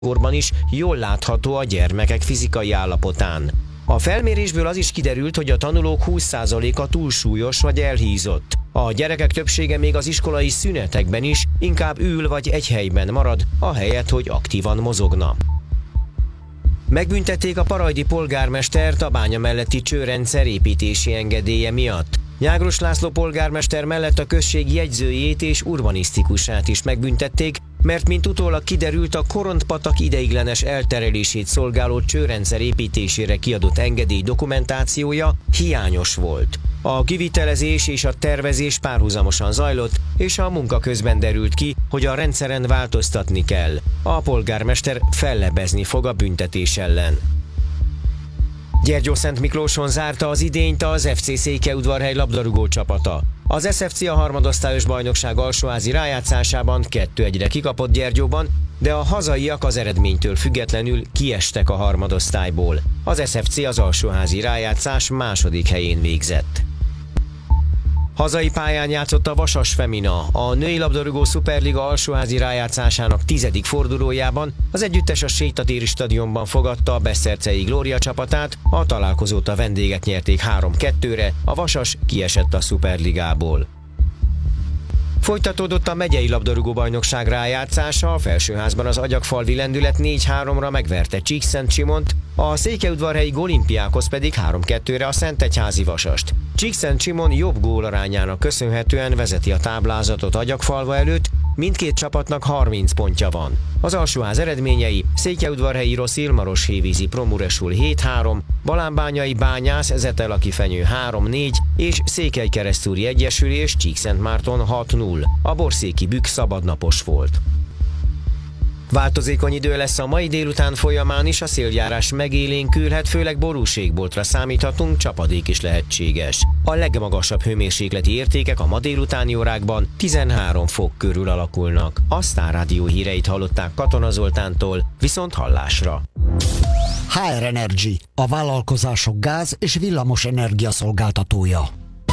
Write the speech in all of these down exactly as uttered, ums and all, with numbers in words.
korban is jól látható a gyermekek fizikai állapotán. A felmérésből az is kiderült, hogy a tanulók húsz százaléka túlsúlyos vagy elhízott. A gyerekek többsége még az iskolai szünetekben is inkább ül vagy egy helyben marad, ahelyett, hogy aktívan mozogna. Megbüntették a parajdi polgármestert a bánya melletti csőrendszer építési engedélye miatt. Nyágros László polgármester mellett a község jegyzőjét és urbanisztikusát is megbüntették, mert mint utólag kiderült, a Korontpatak ideiglenes elterelését szolgáló csőrendszer építésére kiadott engedély dokumentációja hiányos volt. A kivitelezés és a tervezés párhuzamosan zajlott, és a munka közben derült ki, hogy a rendszeren változtatni kell. A polgármester fellebezni fog a büntetés ellen. Gyergyószentmiklóson zárta az idényt az ef cé Székelyudvarhely labdarúgó csapata. Az es ef cé a harmadosztályos bajnokság alsóházi rájátszásában kettő egyre kikapott Gyergyóban, de a hazaiak az eredménytől függetlenül kiestek a harmadosztályból. Az es ef cé az alsóházi rájátszás második helyén végzett. Hazai pályán játszott a Vasas Femina. A női labdarúgó szuperliga alsóházi rájátszásának tizedik fordulójában az együttes a Sétatéri stadionban fogadta a Besztercei Glória csapatát, a találkozót a vendégek nyerték három kettőre, a Vasas kiesett a szuperligából. Folytatódott a megyei labdarúgó-bajnokság rájátszása, a felsőházban az Agyagfalvi Lendület négy háromra megverte Csíkszentsimont, a Székelyudvarhelyi Olimpiákhoz pedig három kettőre a Szentegyházi Vasast. Csíkszentsimon jobb gólarányának köszönhetően vezeti a táblázatot Agyagfalva előtt, mindkét csapatnak harminc pontja van. Az alsóház eredményei: Székelyudvarhelyi Rossz Ilmaros Hévízi Promuresul hét három, Balánbányai Bányász Zetelaki Fenyő három négy és Székelykeresztúri Egyesülés Csíkszentmárton hat null. A borszéki Bükk szabadnapos volt. Változékony idő lesz a mai délután folyamán is, a széljárás megélénkülhet, főleg borúségboltra számíthatunk, csapadék is lehetséges. A legmagasabb hőmérsékleti értékek a ma délutáni órákban tizenhárom fok körül alakulnak. A Sztár Rádió híreit hallották Katona Zoltántól, viszont hallásra. há er Energy, a vállalkozások gáz- és villamos energia szolgáltatója.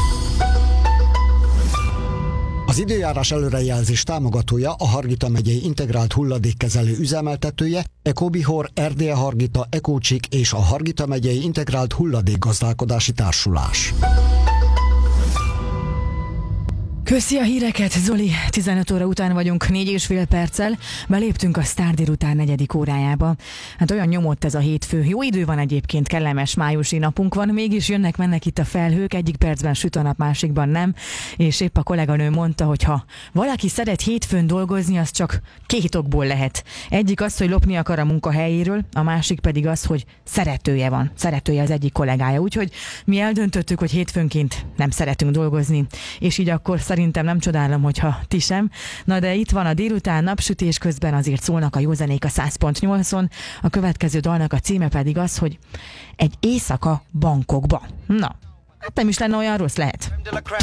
Az időjárás előrejelzés támogatója a Hargita megyei integrált hulladékkezelő üzemeltetője, Ecobihor, Erdélye Hargita, Ecócsik és a Hargita megyei integrált hulladékgazdálkodási társulás. Köszi a híreket, Zoli! tizenöt óra után vagyunk, négy és fél perccel, beléptünk a Sztár délután negyedik órájába. Hát olyan nyomott ez a hétfő. Jó idő van egyébként, kellemes májusi napunk van, mégis jönnek-mennek itt a felhők, egyik percben süt a nap, másikban nem, és épp a kolléganő mondta, hogy ha valaki szeret hétfőn dolgozni, az csak két okból lehet. Egyik az, hogy lopni akar a munkahelyéről, a másik pedig az, hogy szeretője van, szeretője az egyik kollégája. Úgyhogy mi eldöntöttük, hogy hétfőnként nem szeretünk dolgozni, és így akkor szerintem nem csodálom, hogyha ti sem. Na de itt van a délután, napsütés közben azért szólnak a jó zenék a száz pont nyolcon. A következő dalnak a címe pedig az, hogy egy éjszaka Bangkokba. Na, hát nem is lenne olyan rossz, lehet.